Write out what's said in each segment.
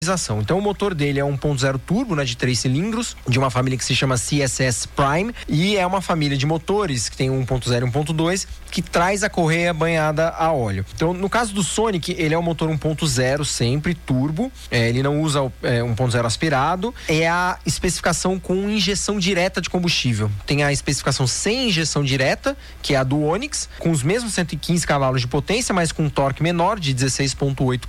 Então o motor dele é 1.0 turbo, né, de 3 cilindros, de uma família que se chama CSS Prime, e é uma família de motores que tem 1.0 e 1.2, que traz a correia banhada a óleo. Então no caso do Sonic, ele é um motor 1.0 sempre, turbo, ele não usa 1.0 aspirado, é a especificação com injeção direta de combustível. Tem a especificação sem injeção direta, que é a do Onix, com os mesmos 115 cavalos de potência, mas com um torque menor, de 16.8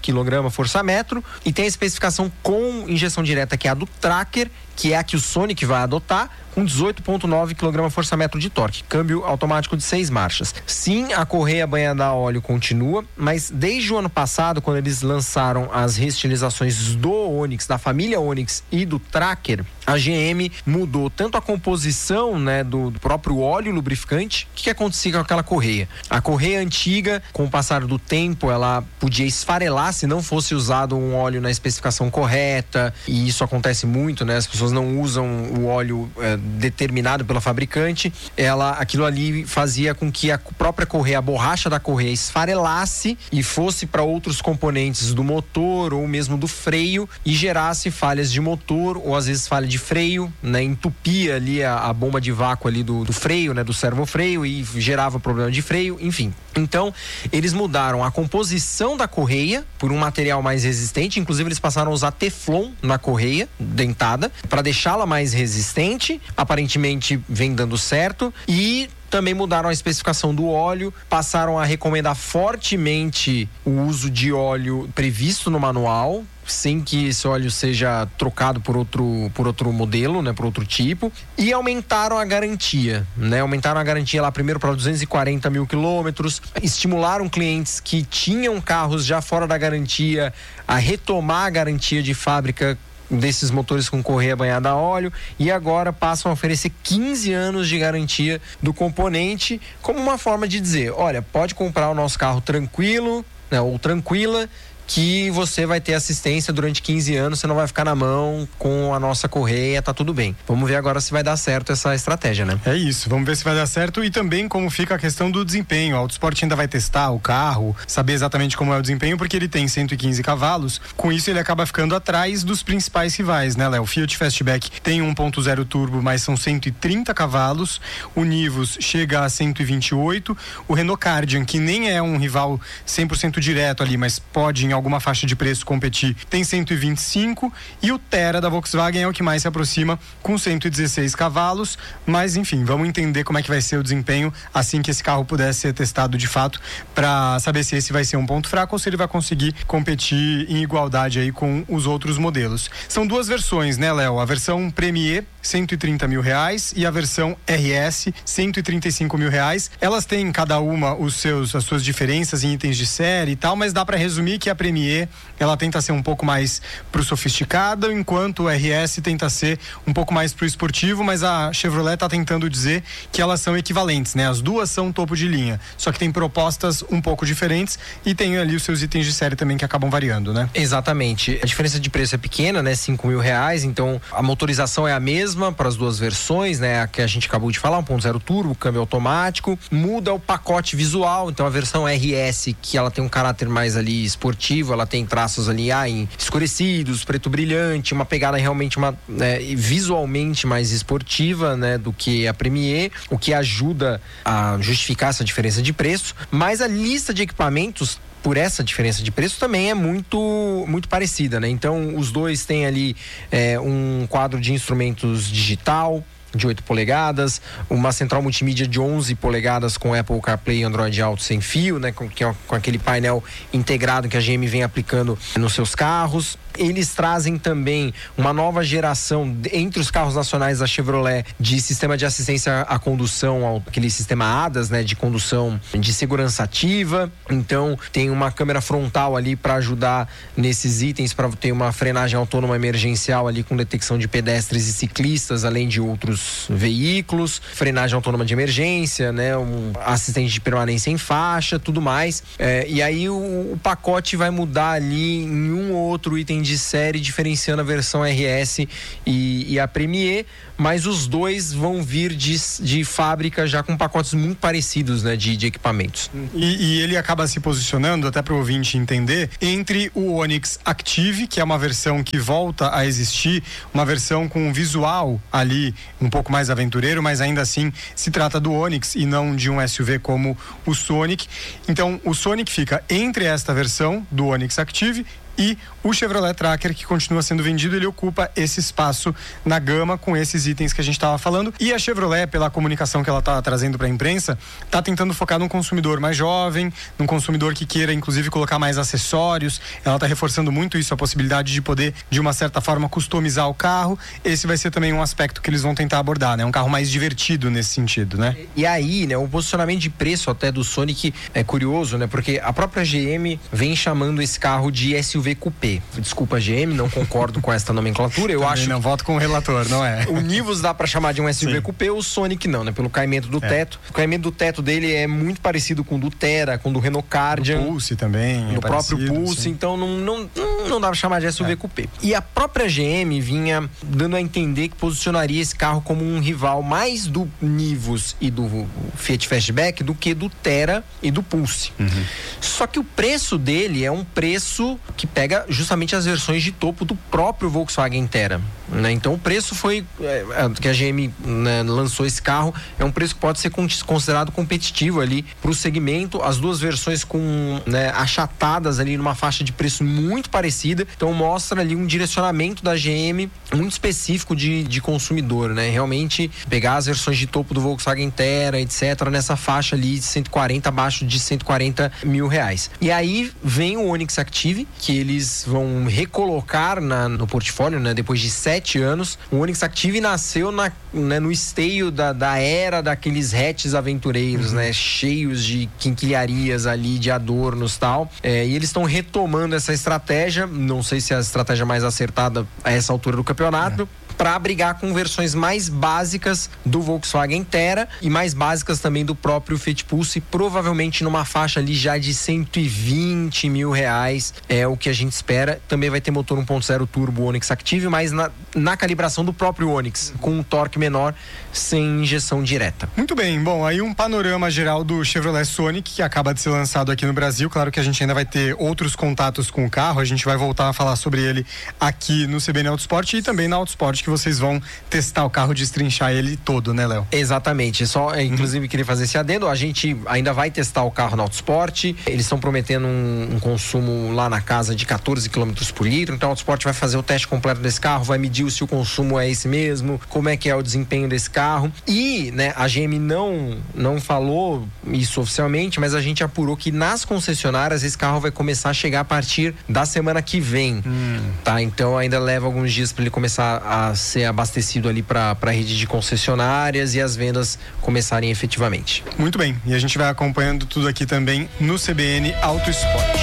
kgfm, e tem a especificação com injeção direta, que é a do Tracker, que é a que o Sonic vai adotar, com 18.9 kgfm de torque, câmbio automático de 6 marchas. Sim, a correia banhada a óleo continua, mas desde o ano passado, quando eles lançaram as reestilizações do Onix, da família Onix e do Tracker, a GM mudou tanto a composição, né, do próprio óleo lubrificante. O que acontecia com aquela correia? A correia antiga, com o passar do tempo, ela podia esfarelar se não fosse usado um óleo na especificação correta, e isso acontece muito, né? As pessoas não usam o óleo determinado pela fabricante. Aquilo ali fazia com que a própria correia, a borracha da correia, esfarelasse e fosse para outros componentes do motor ou mesmo do freio e gerasse falhas de motor ou às vezes falha de freio, né? Entupia ali a bomba de vácuo ali do freio, né? Do servofreio, e gerava problema de freio, enfim. Então, eles mudaram a composição da correia por um material mais resistente. Inclusive, eles passaram a usar Teflon na correia dentada para deixá-la mais resistente. Aparentemente vem dando certo. E também mudaram a especificação do óleo, passaram a recomendar fortemente o uso de óleo previsto no manual, sem que esse óleo seja trocado por outro modelo, né, por outro tipo, e aumentaram a garantia, né? Aumentaram a garantia lá primeiro para 240 mil quilômetros, estimularam clientes que tinham carros já fora da garantia a retomar a garantia de fábrica desses motores com correia banhada a óleo, e agora passam a oferecer 15 anos de garantia do componente, como uma forma de dizer, olha, pode comprar o nosso carro tranquilo, né, ou tranquila, que você vai ter assistência durante 15 anos, você não vai ficar na mão com a nossa correia, tá tudo bem. Vamos ver agora se vai dar certo essa estratégia, né? É isso, vamos ver se vai dar certo, e também como fica a questão do desempenho. A Autosport ainda vai testar o carro, saber exatamente como é o desempenho, porque ele tem 115 cavalos, com isso ele acaba ficando atrás dos principais rivais, né, Léo? O Fiat Fastback tem 1.0 turbo, mas são 130 cavalos, o Nivus chega a 128, o Renault Kardian, que nem é um rival 100% direto ali, mas pode em alguma faixa de preço competir, tem 125, e o Thera da Volkswagen é o que mais se aproxima, com 116 cavalos, mas enfim, vamos entender como é que vai ser o desempenho assim que esse carro puder ser testado de fato, para saber se esse vai ser um ponto fraco ou se ele vai conseguir competir em igualdade aí com os outros modelos. São duas versões, né, Léo? A versão Premier, 130 mil reais, e a versão RS, 135 mil reais. Elas têm cada uma as suas diferenças em itens de série e tal, mas dá para resumir que a Premier, ela tenta ser um pouco mais pro sofisticado, enquanto o RS tenta ser um pouco mais pro esportivo, mas a Chevrolet tá tentando dizer que elas são equivalentes, né? As duas são topo de linha, só que tem propostas um pouco diferentes e tem ali os seus itens de série também que acabam variando, né? Exatamente. A diferença de preço é pequena, né? 5 mil reais, então a motorização é a mesma para as duas versões, né? A que a gente acabou de falar, 1.0 turbo, câmbio automático, muda o pacote visual, então a versão RS, que ela tem um caráter mais ali esportivo, ela tem traços ali em escurecidos, preto brilhante, uma pegada realmente visualmente mais esportiva, né, do que a Premier, o que ajuda a justificar essa diferença de preço, mas a lista de equipamentos por essa diferença de preço também é muito parecida, né? Então os dois têm ali um quadro de instrumentos digital de 8 polegadas, uma central multimídia de 11 polegadas com Apple CarPlay e Android Auto sem fio, né, com aquele painel integrado que a GM vem aplicando nos seus carros. Eles trazem também uma nova geração entre os carros nacionais da Chevrolet de sistema de assistência à condução, aquele sistema ADAS, né, de condução de segurança ativa. Então tem uma câmera frontal ali para ajudar nesses itens, para ter uma frenagem autônoma emergencial ali com detecção de pedestres e ciclistas, além de outros dos veículos, frenagem autônoma de emergência, né, assistente de permanência em faixa, tudo mais. E aí o pacote vai mudar ali em um ou outro item de série, diferenciando a versão RS e a Premier, mas os dois vão vir de fábrica já com pacotes muito parecidos, né, de equipamentos. E ele acaba se posicionando, até para o ouvinte entender, entre o Onix Active, que é uma versão que volta a existir, uma versão com um visual ali um pouco mais aventureiro, mas ainda assim se trata do Onix e não de um SUV como o Sonic. Então o Sonic fica entre esta versão do Onix Active e o Chevrolet Tracker, que continua sendo vendido, ele ocupa esse espaço na gama com esses itens que a gente estava falando. E a Chevrolet, pela comunicação que ela está trazendo para a imprensa, está tentando focar num consumidor mais jovem, num consumidor que queira inclusive colocar mais acessórios. Ela está reforçando muito isso, a possibilidade de poder, de uma certa forma, customizar o carro. Esse vai ser também um aspecto que eles vão tentar abordar, né? Um carro mais divertido nesse sentido, né? E aí, né, o posicionamento de preço até do Sonic é curioso, né? Porque a própria GM vem chamando esse carro de SUV Coupé. Desculpa, GM, não concordo com essa nomenclatura. Eu acho. Não voto com o relator, não é? O Nivus dá pra chamar de um SUV Coupé, o Sonic não, né? Pelo caimento do teto. O caimento do teto dele é muito parecido com o do Terra, com o do Renault Kardian. Do Pulse também. Do próprio Pulse, sim. Então não dá pra chamar de SUV Coupé. E a própria GM vinha dando a entender que posicionaria esse carro como um rival mais do Nivus e do Fiat Fastback do que do Terra e do Pulse. Só que o preço dele é um preço que pega justamente as versões de topo do próprio Volkswagen Terra, né? Então o preço foi que a GM, né, lançou esse carro, é um preço que pode ser considerado competitivo ali para o segmento. As duas versões com, né, achatadas ali numa faixa de preço muito parecida, então mostra ali um direcionamento da GM muito específico de consumidor, né? Realmente pegar as versões de topo do Volkswagen Terra, etc, nessa faixa ali de 140, abaixo de 140 mil reais. E aí vem o Onix Active, que eles vão recolocar no portfólio, né, depois de 7 anos. O Onix Active nasceu no esteio da era daqueles hatches aventureiros, né, cheios de quinquilharias ali, de adornos e tal. E eles estão retomando essa estratégia, não sei se é a estratégia mais acertada a essa altura do campeonato, para brigar com versões mais básicas do Volkswagen Terra e mais básicas também do próprio Fiat Pulse, provavelmente numa faixa ali já de 120 mil reais, é o que a gente espera. Também vai ter motor 1.0 turbo Onix Active, mas na calibração do próprio Onix, com um torque menor, sem injeção direta. Muito bem, bom, aí um panorama geral do Chevrolet Sonic, que acaba de ser lançado aqui no Brasil. Claro que a gente ainda vai ter outros contatos com o carro, a gente vai voltar a falar sobre ele aqui no CBN Autosport e também na Autosport, que vocês vão testar o carro, destrinchar ele todo, né, Léo? Exatamente, inclusive queria fazer esse adendo, a gente ainda vai testar o carro na Autosport, eles estão prometendo um consumo lá na casa de 14 km por litro, então a Autosport vai fazer o teste completo desse carro, vai medir se o consumo é esse mesmo, como é que é o desempenho desse carro. E, né, a GM não falou isso oficialmente, mas a gente apurou que nas concessionárias esse carro vai começar a chegar a partir da semana que vem, tá? Então ainda leva alguns dias para ele começar a ser abastecido ali para a rede de concessionárias e as vendas começarem efetivamente. Muito bem, e a gente vai acompanhando tudo aqui também no CBN Autosport.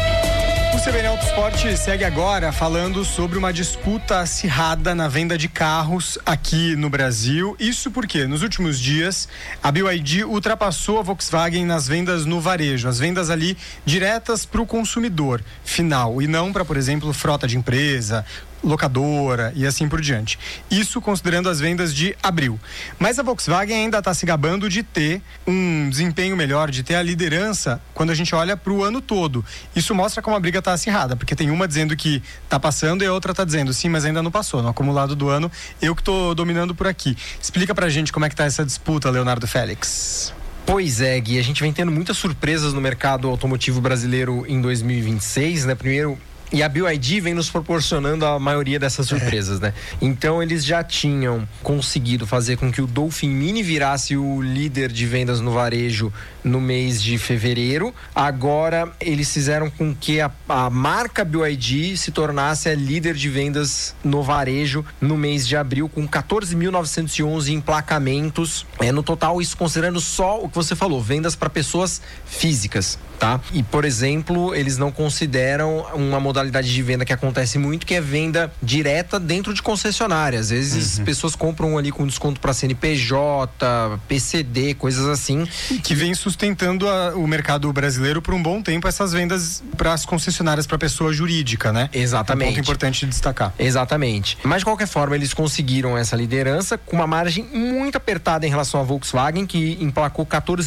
O CBN Autosport segue agora falando sobre uma disputa acirrada na venda de carros aqui no Brasil. Isso porque nos últimos dias a BYD ultrapassou a Volkswagen nas vendas no varejo, as vendas ali diretas para o consumidor final e não para, por exemplo, frota de empresa, locadora e assim por diante. Isso considerando as vendas de abril. Mas a Volkswagen ainda está se gabando de ter um desempenho melhor, de ter a liderança quando a gente olha para o ano todo. Isso mostra como a briga está acirrada, porque tem uma dizendo que está passando e a outra está dizendo sim, mas ainda não passou. No acumulado do ano, eu que estou dominando por aqui. Explica pra gente como é que está essa disputa, Leonardo Félix. Pois é, Gui, a gente vem tendo muitas surpresas no mercado automotivo brasileiro em 2026, né? Primeiro, e a BYD vem nos proporcionando a maioria dessas surpresas, né? Então eles já tinham conseguido fazer com que o Dolphin Mini virasse o líder de vendas no varejo no mês de fevereiro. Agora eles fizeram com que a marca BYD se tornasse a líder de vendas no varejo no mês de abril, com 14.911 emplacamentos. No total, isso considerando só o que você falou, vendas para pessoas físicas, tá? E, por exemplo, eles não consideram uma modalidade modalidade de venda que acontece muito, que é venda direta dentro de concessionárias. Às vezes pessoas compram ali com desconto para CNPJ, PCD, coisas assim. Que vem sustentando o mercado brasileiro por um bom tempo, essas vendas para as concessionárias para pessoa jurídica, né? Exatamente. É um ponto importante de destacar. Exatamente. Mas de qualquer forma, eles conseguiram essa liderança com uma margem muito apertada em relação à Volkswagen, que emplacou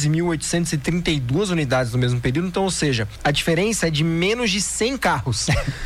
14.832 unidades no mesmo período. Então, ou seja, a diferença é de menos de 100 carros.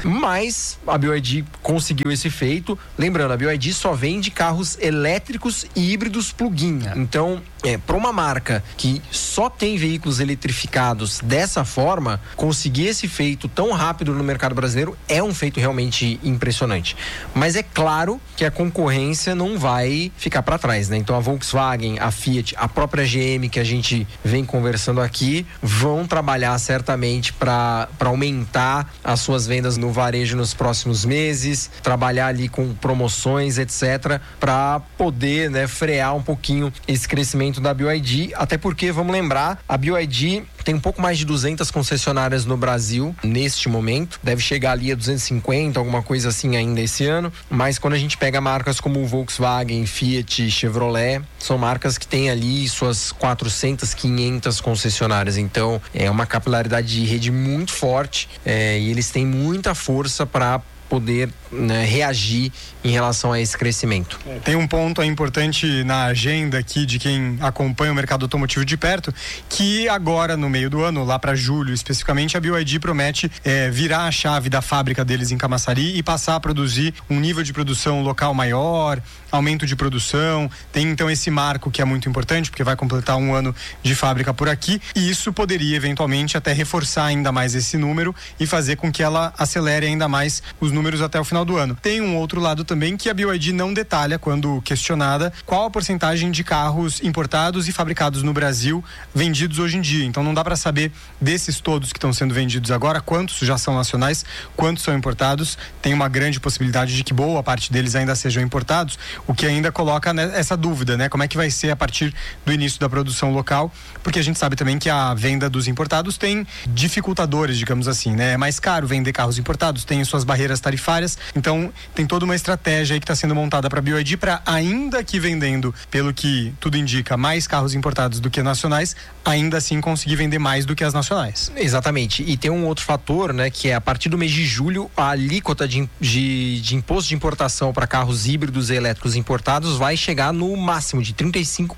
Mas a BYD conseguiu esse feito. Lembrando, a BYD só vende carros elétricos e híbridos plug-in. Então, para uma marca que só tem veículos eletrificados dessa forma, conseguir esse feito tão rápido no mercado brasileiro é um feito realmente impressionante. Mas é claro que a concorrência não vai ficar para trás, né? Então a Volkswagen, a Fiat, a própria GM, que a gente vem conversando aqui, vão trabalhar certamente para aumentar as suas vendas no varejo nos próximos meses, trabalhar ali com promoções, etc, para poder, né, frear um pouquinho esse crescimento da BYD, até porque, vamos lembrar, a BYD tem um pouco mais de 200 concessionárias no Brasil neste momento, deve chegar ali a 250, alguma coisa assim ainda esse ano, mas quando a gente pega marcas como Volkswagen, Fiat, Chevrolet, são marcas que têm ali suas 400, 500 concessionárias, então é uma capilaridade de rede muito forte, e eles têm muita força para poder, né, reagir em relação a esse crescimento. Tem um ponto importante na agenda aqui de quem acompanha o mercado automotivo de perto, que agora no meio do ano, lá para julho especificamente, a BYD promete virar a chave da fábrica deles em Camaçari e passar a produzir um nível de produção local maior, aumento de produção. Tem então esse marco que é muito importante, porque vai completar um ano de fábrica por aqui, e isso poderia eventualmente até reforçar ainda mais esse número e fazer com que ela acelere ainda mais os números até o final do ano. Tem um outro lado também que a BYD não detalha quando questionada qual a porcentagem de carros importados e fabricados no Brasil vendidos hoje em dia. Então não dá para saber desses todos que estão sendo vendidos agora, quantos já são nacionais, quantos são importados. Tem uma grande possibilidade de que boa parte deles ainda sejam importados, o que ainda coloca, né, essa dúvida, né? Como é que vai ser a partir do início da produção local, porque a gente sabe também que a venda dos importados tem dificultadores, digamos assim, né? É mais caro vender carros importados, tem suas barreiras tarifárias, então tem toda uma estratégia aí que está sendo montada para a BYD para, ainda que vendendo, pelo que tudo indica, mais carros importados do que nacionais, ainda assim conseguir vender mais do que as nacionais. Exatamente, e tem um outro fator, né, que é a partir do mês de julho, a alíquota de imposto de importação para carros híbridos e elétricos importados vai chegar no máximo de 35%.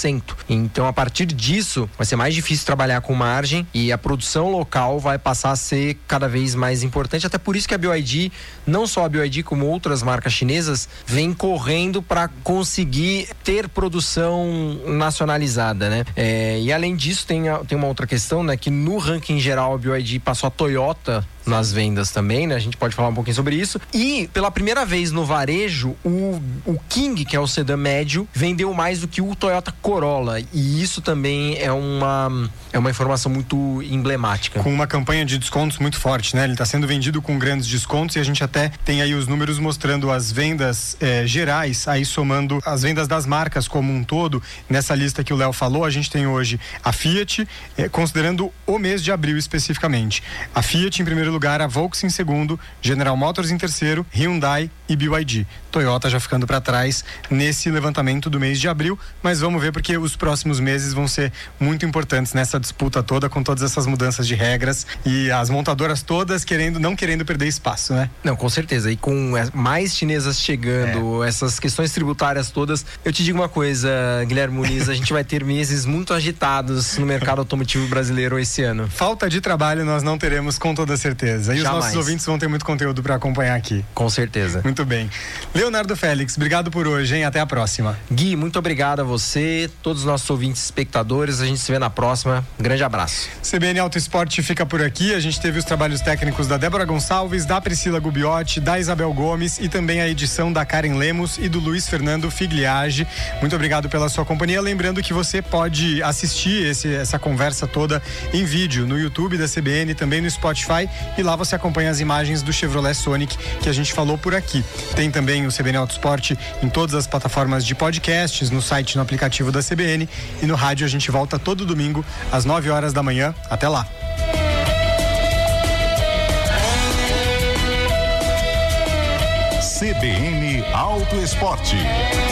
Então, a partir disso, vai ser mais difícil trabalhar com margem e a produção local vai passar a ser cada vez mais importante. Até por isso que a BYD, não só a BYD como outras marcas chinesas, vem correndo para conseguir ter produção nacionalizada, né? E além disso, tem uma outra questão, né? Que no ranking geral a BYD passou a Toyota nas vendas também, né? A gente pode falar um pouquinho sobre isso. E pela primeira vez no varejo, o King, que é o sedã médio, vendeu mais do que o Toyota Corolla, e isso também é uma informação muito emblemática. Com uma campanha de descontos muito forte, né? Ele está sendo vendido com grandes descontos e a gente até tem aí os números mostrando as vendas gerais, aí somando as vendas das marcas como um todo. Nessa lista que o Léo falou, a gente tem hoje a Fiat, considerando o mês de abril especificamente. A Fiat em primeiro lugar, a Volkswagen em segundo, General Motors em terceiro, Hyundai e BYD. Toyota já ficando para trás nesse levantamento do mês de abril, mas vamos ver, porque os próximos meses vão ser muito importantes nessa disputa toda, com todas essas mudanças de regras e as montadoras todas não querendo perder espaço, né? Não, com certeza, e com mais chinesas chegando, essas questões tributárias todas, eu te digo uma coisa, Guilherme Muniz, a gente vai ter meses muito agitados no mercado automotivo brasileiro esse ano. Falta de trabalho nós não teremos, com toda certeza, e os nossos ouvintes vão ter muito conteúdo para acompanhar aqui. Com certeza. Muito bem. Leonardo Félix, obrigado por hoje, hein? Até a próxima. Gui, muito obrigado a você, todos os nossos ouvintes e espectadores, a gente se vê na próxima, grande abraço. CBN Auto Esporte fica por aqui, a gente teve os trabalhos técnicos da Débora Gonçalves, da Priscila Gubiotti, da Isabel Gomes e também a edição da Karen Lemos e do Luiz Fernando Figliage. Muito obrigado pela sua companhia, lembrando que você pode assistir essa conversa toda em vídeo no YouTube da CBN, também no Spotify, e lá você acompanha as imagens do Chevrolet Sonic que a gente falou por aqui. Tem também o CBN Auto Esporte em todas as plataformas de podcasts, no site, no aplicativo da CBN, e no rádio a gente volta todo domingo às 9 horas da manhã. Até lá. CBN Auto Esporte.